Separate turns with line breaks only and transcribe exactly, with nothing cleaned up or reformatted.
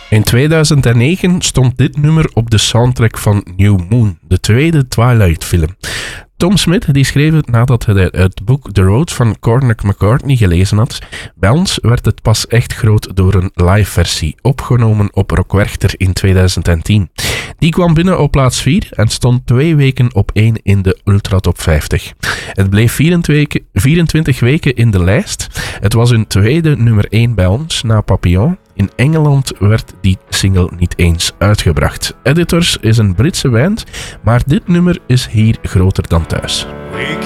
In tweeduizend negen stond dit nummer op de soundtrack van New Moon, de tweede Twilight-film. Tom Smith die schreef het nadat hij het boek The Road van Cormac McCartney gelezen had. Bij ons werd het pas echt groot door een live-versie, opgenomen op Rock Werchter in tweeduizend tien. Die kwam binnen op plaats vier en stond twee weken op één in de Ultra Top vijftig. Het bleef vierentwintig weken in de lijst. Het was hun tweede nummer één bij ons, na Papillon. In Engeland werd die single niet eens uitgebracht. Editors is een Britse band, maar dit nummer is hier groter dan thuis.
We